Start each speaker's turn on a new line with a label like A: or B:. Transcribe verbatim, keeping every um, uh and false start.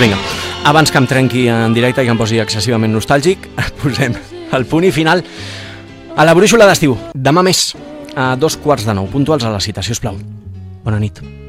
A: vinga, abans que em trenqui en directe i que em posi excessivament nostàlgic, posem el punt i final a la brúixola d'estiu. Demà més, a dos quarts de nou, puntuals a la cita, si us plau. Bona nit.